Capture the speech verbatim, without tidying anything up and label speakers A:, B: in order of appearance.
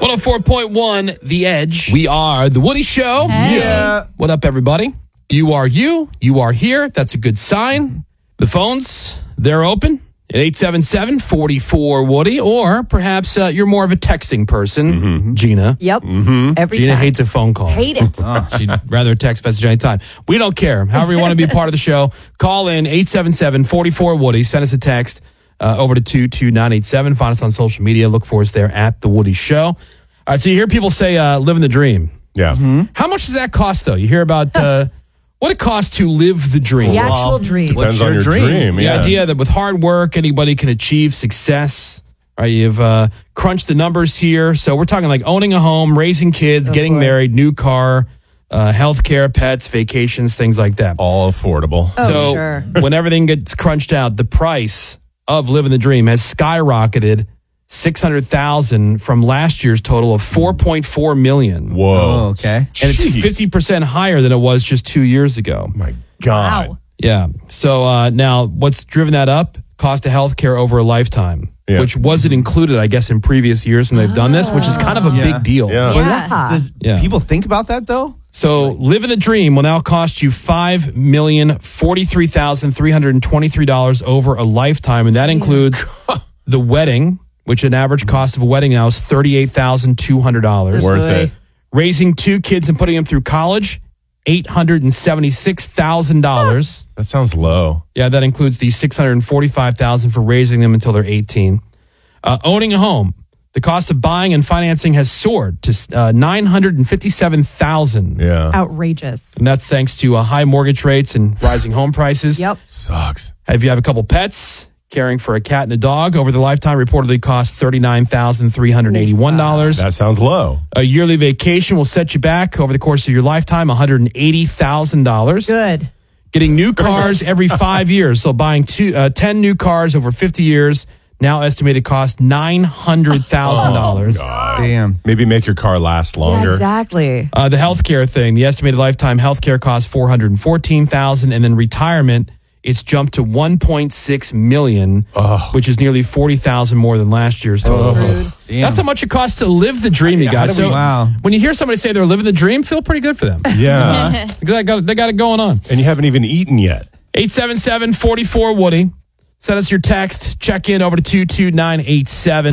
A: one oh four point one, The Edge. We are The Woody Show.
B: Hey.
C: Yeah.
A: What up, everybody? You are you. You are here. That's a good sign. The phones, they're open at eight seven seven, four four, Woody. Or perhaps uh, you're more of a texting person, mm-hmm. Gina.
B: Yep. Mm-hmm. Every
A: Gina
B: time.
A: hates a phone call.
B: Hate it.
A: She'd rather a text message anytime. We don't care. However you want to be a part of the show, call in eight seven seven, four four, Woody. Send us a text uh, over to two two nine eight seven. Find us on social media. Look for us there at The Woody Show. All right, so you hear people say uh, living the dream.
D: Yeah.
A: Mm-hmm. How much does that cost, though? You hear about uh, what it costs to live the dream.
B: The actual dream.
D: Depends
C: What's your
D: on your
C: dream?
D: dream.
A: The
D: yeah.
A: idea that with hard work, anybody can achieve success. Right? You've uh, crunched the numbers here. So we're talking like owning a home, raising kids,
B: Oh,
A: getting
B: boy.
A: married, new car, uh, health care, pets, vacations, things like that.
D: All affordable.
B: Oh,
A: so
B: sure.
A: when everything gets crunched out, the price of living the dream has skyrocketed six hundred thousand dollars from last year's total of four point four million dollars.
D: Whoa.
C: Oh, okay.
A: And it's
D: Jeez.
A: fifty percent higher than it was just two years ago.
D: My God.
B: Wow.
A: Yeah. So uh, now what's driven that up? Cost of health care over a lifetime,
D: Yeah.
A: which wasn't included, I guess, in previous years when they've done this, which is kind of a
C: Yeah.
A: big deal.
D: Yeah.
B: Yeah.
C: Well, that- does
A: Yeah.
C: people think about that though?
A: So living the dream will now cost you five million forty-three thousand three hundred twenty-three dollars over a lifetime, and that includes the wedding, which an average cost of a wedding now is thirty-eight thousand two hundred dollars.
D: Worth
B: Really?
D: it.
A: Raising two kids and putting them through college, eight hundred seventy-six thousand dollars.
D: That sounds low.
A: Yeah, that includes the six hundred forty-five thousand dollars for raising them until they're eighteen. Uh, owning a home, the cost of buying and financing has soared to uh, nine hundred fifty-seven thousand dollars.
D: Yeah.
B: Outrageous.
A: And that's thanks to uh, high mortgage rates and rising home prices.
B: Yep.
D: Sucks.
A: If you have a couple pets, caring for a cat and a dog over the lifetime reportedly costs thirty-nine thousand three hundred eighty-one dollars.
D: That sounds low.
A: A yearly vacation will set you back over the course of your lifetime one hundred eighty thousand dollars.
B: Good.
A: Getting new cars every five years. So buying two, uh, ten new cars over fifty years, now estimated cost nine hundred thousand dollars.
D: God.
C: Damn.
D: Maybe make your car last
B: Yeah,
D: longer.
B: exactly.
A: Uh, the healthcare thing, the estimated lifetime healthcare costs four hundred fourteen thousand dollars, and then retirement, it's jumped to one point six million dollars, which is nearly forty thousand dollars more than last year's total.
B: Screwed.
C: Damn.
A: That's how much it costs to live the dream, you
D: Yeah, how
A: guys.
D: do we-
A: So
C: Wow.
A: when you hear somebody say they're living the dream, feel pretty good for them.
D: Yeah.
A: Because they got, they got it going on.
D: And you haven't even eaten yet.
A: eight seven seven, four four, Woody. Send us your text. Check in over to two two nine eight seven.